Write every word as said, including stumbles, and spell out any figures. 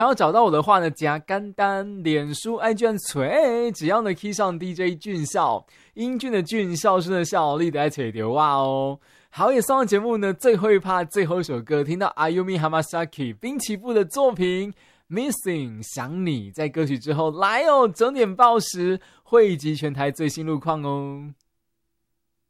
然后找到我的话呢，加简单，脸书 I G 按锤，只要呢 key 上 D J 俊孝，英俊的俊，孝顺的孝，立得爱吹牛哇哦。好，也送上节目呢最后一趴最后一首歌，听到 Ayumi Hamasaki 滨崎步的作品 Missing 想你，在歌曲之后来哦，整点报时汇集全台最新路况哦。